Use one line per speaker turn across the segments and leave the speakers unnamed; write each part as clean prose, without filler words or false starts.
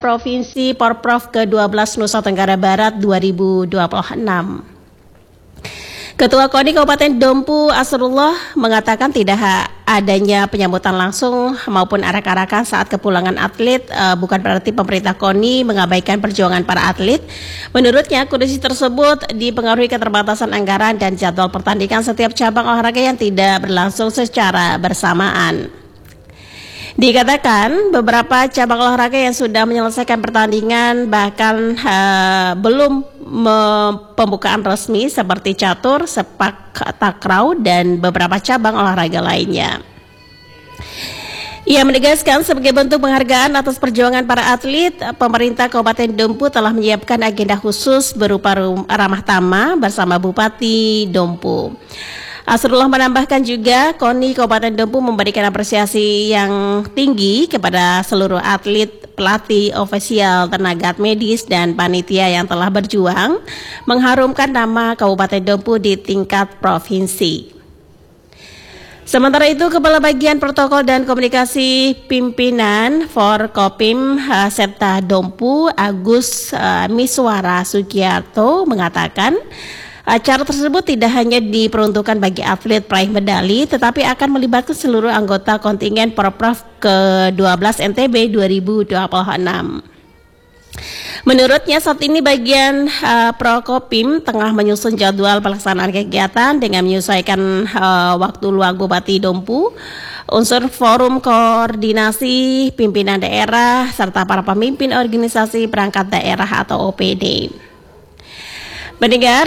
Provinsi Porprov ke-12 Nusa Tenggara Barat 2026. Ketua KONI Kabupaten Dompu Asrullah mengatakan tidak adanya penyambutan langsung maupun arak-arakan saat kepulangan atlet bukan berarti pemerintah KONI mengabaikan perjuangan para atlet. Menurutnya kondisi tersebut dipengaruhi keterbatasan anggaran dan jadwal pertandingan setiap cabang olahraga yang tidak berlangsung secara bersamaan. Dikatakan beberapa cabang olahraga yang sudah menyelesaikan pertandingan bahkan belum pembukaan resmi seperti catur, sepak takraw, dan beberapa cabang olahraga lainnya. Ia menegaskan sebagai bentuk penghargaan atas perjuangan para atlet, pemerintah Kabupaten Dompu telah menyiapkan agenda khusus berupa ramah tamah bersama Bupati Dompu. Asrullah menambahkan juga KONI Kabupaten Dompu memberikan apresiasi yang tinggi kepada seluruh atlet, pelatih, ofisial, tenaga medis, dan panitia yang telah berjuang mengharumkan nama Kabupaten Dompu di tingkat provinsi. Sementara itu, Kepala Bagian Protokol dan Komunikasi Pimpinan Forkopim Septa Dompu Agus Miswara Sugiarto mengatakan acara tersebut tidak hanya diperuntukkan bagi atlet peraih medali, tetapi akan melibatkan seluruh anggota kontingen Porprov ke-12 NTB 2026. Menurutnya saat ini bagian Prokopim tengah menyusun jadwal pelaksanaan kegiatan dengan menyesuaikan waktu luang Bupati Dompu, unsur forum koordinasi pimpinan daerah, serta para pemimpin organisasi perangkat daerah atau OPD. Mendengar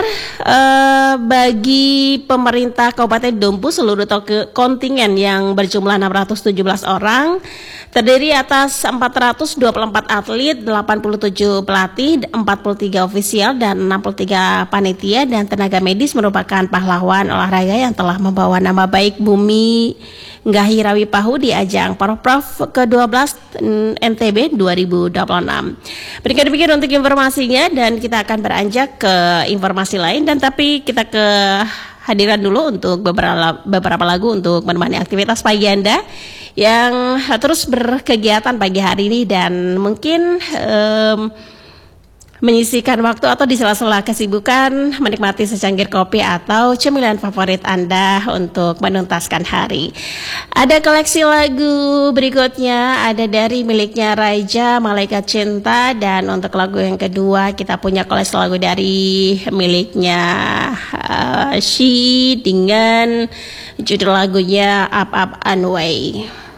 bagi pemerintah Kabupaten Dompu seluruh kontingen yang berjumlah 617 orang terdiri atas 424 atlet, 87 pelatih, 43 ofisial, dan 63 panitia dan tenaga medis merupakan pahlawan olahraga yang telah membawa nama baik Bumi Nggahi Rawi Pahu di ajang Porprov ke-12 NTB 2026. Berikan demikian untuk informasinya dan kita akan beranjak ke informasi lain, dan tapi kita ke hadiran dulu untuk beberapa lagu untuk menemani aktivitas pagi Anda yang terus berkegiatan pagi hari ini dan mungkin menyisihkan waktu atau di sela-sela kesibukan menikmati secangkir kopi atau cemilan favorit Anda untuk menuntaskan hari. Ada koleksi lagu berikutnya, ada dari miliknya Raja Malaikat Cinta, dan untuk lagu yang kedua kita punya koleksi lagu dari miliknya She dengan judul lagunya Up Up and Away.